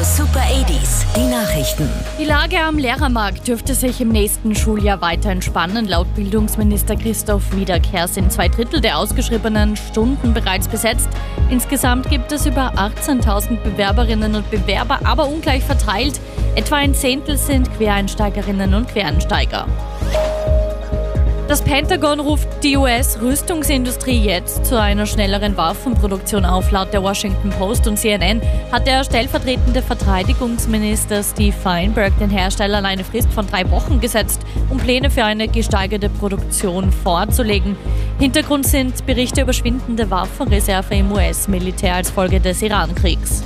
Super 80s, die Nachrichten. Die Lage am Lehrermarkt dürfte sich im nächsten Schuljahr weiter entspannen. Laut Bildungsminister Christoph Wiederkehr sind 2/3 der ausgeschriebenen Stunden bereits besetzt. Insgesamt gibt es über 18.000 Bewerberinnen und Bewerber, aber ungleich verteilt. Etwa 1/10 sind Quereinsteigerinnen und Quereinsteiger. Das Pentagon ruft die US-Rüstungsindustrie jetzt zu einer schnelleren Waffenproduktion auf. Laut der Washington Post und CNN hat der stellvertretende Verteidigungsminister Steve Feinberg den Herstellern eine Frist von 3 Wochen gesetzt, um Pläne für eine gesteigerte Produktion vorzulegen. Hintergrund sind Berichte über schwindende Waffenreserve im US-Militär als Folge des Iran-Kriegs.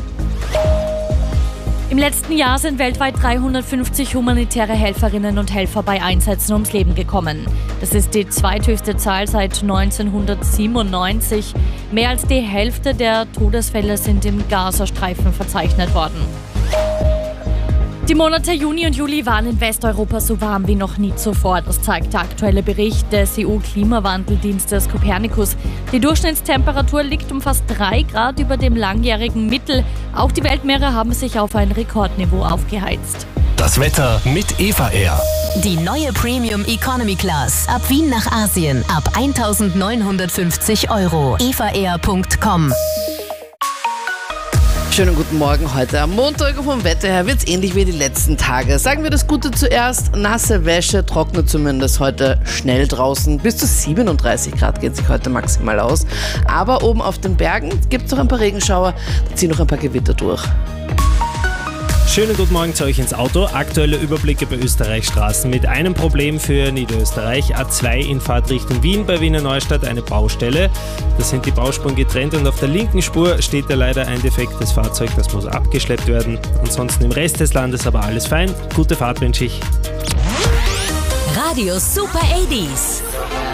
Im letzten Jahr sind weltweit 350 humanitäre Helferinnen und Helfer bei Einsätzen ums Leben gekommen. Das ist die zweithöchste Zahl seit 1997. Mehr als die Hälfte der Todesfälle sind im Gazastreifen verzeichnet worden. Die Monate Juni und Juli waren in Westeuropa so warm wie noch nie zuvor. Das zeigt der aktuelle Bericht des EU-Klimawandeldienstes Copernicus. Die Durchschnittstemperatur liegt um fast 3 Grad über dem langjährigen Mittel. Auch die Weltmeere haben sich auf ein Rekordniveau aufgeheizt. Das Wetter mit Eva Air. Die neue Premium Economy Class. Ab Wien nach Asien. Ab 1.950 €. evaair.com. Schönen guten Morgen heute am Montag. Vom Wetter her wird es ähnlich wie die letzten Tage. Sagen wir das Gute zuerst. Nasse Wäsche trocknet zumindest heute schnell draußen. Bis zu 37 Grad geht sich heute maximal aus. Aber oben auf den Bergen gibt es noch ein paar Regenschauer. Da ziehen noch ein paar Gewitter durch. Schönen guten Morgen zu euch ins Auto. Aktuelle Überblicke bei Österreichs Straßen mit einem Problem für Niederösterreich. A2 in Fahrt Richtung Wien bei Wiener Neustadt eine Baustelle. Da sind die Bauspuren getrennt und auf der linken Spur steht da leider ein defektes Fahrzeug. Das muss abgeschleppt werden. Ansonsten im Rest des Landes aber alles fein. Gute Fahrt wünsche ich. Radio Super 80s.